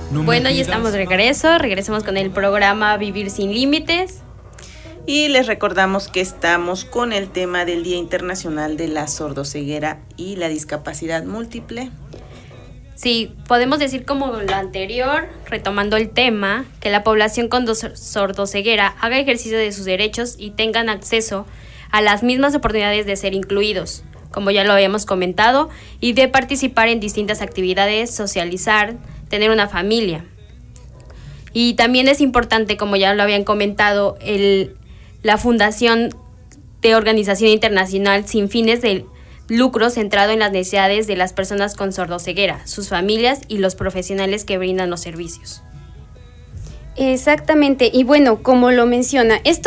Bueno, ya estamos de regreso. Regresamos con el programa Vivir sin Límites. Y les recordamos que estamos con el tema del Día Internacional de la Sordoceguera y la Discapacidad Múltiple. Sí, podemos decir como lo anterior, retomando el tema, que la población con sordoceguera haga ejercicio de sus derechos y tengan acceso a las mismas oportunidades de ser incluidos, como ya lo habíamos comentado, y de participar en distintas actividades, socializar, tener una familia. Y también es importante, como ya lo habían comentado, la fundación de organización internacional sin fines de lucro centrado en las necesidades de las personas con sordoceguera, sus familias y los profesionales que brindan los servicios. Exactamente, y bueno, como lo menciona, esto